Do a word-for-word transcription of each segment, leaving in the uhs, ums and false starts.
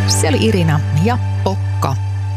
Se oli Irina ja Pokka.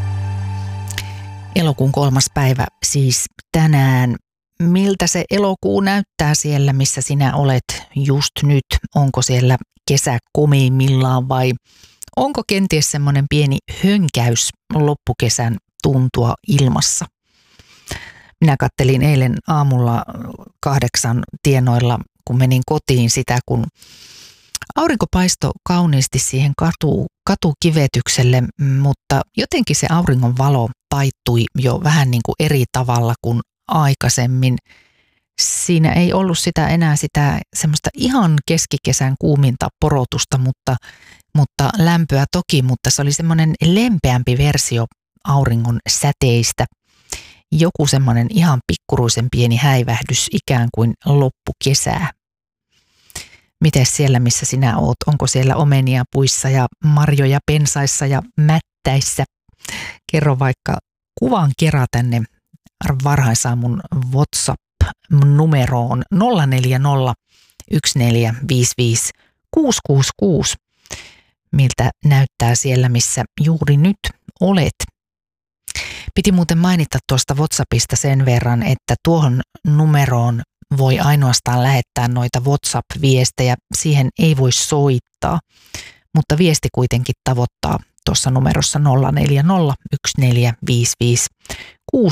Elokuun kolmas päivä siis tänään. Miltä se elokuu näyttää siellä, missä sinä olet just nyt? Onko siellä kesä komiimmillaan vai onko kenties semmoinen pieni hönkäys loppukesän tuntua ilmassa? Minä kattelin eilen aamulla kahdeksan tienoilla, kun menin kotiin sitä, kun aurinko paistoi kauniisti siihen katu, katukivetykselle, mutta jotenkin se auringon valo taittui jo vähän niin kuin eri tavalla kuin aikaisemmin. Siinä ei ollut sitä enää sitä semmoista ihan keskikesän kuuminta porotusta, mutta, mutta lämpöä toki, mutta se oli semmoinen lempeämpi versio auringon säteistä. Joku semmoinen ihan pikkuruisen pieni häivähdys ikään kuin loppukesää. Mites siellä, missä sinä oot? Onko siellä omenia puissa ja marjoja pensaissa ja mättäissä? Kerro vaikka kuvan kerran tänne varhaisaamun WhatsApp-numeroon nolla neljä nolla yksi neljä viisi viisi kuusi kuusi kuusi. Miltä näyttää siellä, missä juuri nyt olet? Piti muuten mainita tuosta WhatsAppista sen verran, että tuohon numeroon voi ainoastaan lähettää noita WhatsApp-viestejä. Siihen ei voi soittaa, mutta viesti kuitenkin tavoittaa tuossa numerossa nolla neljä nolla yksi neljä viisi viisi kuusi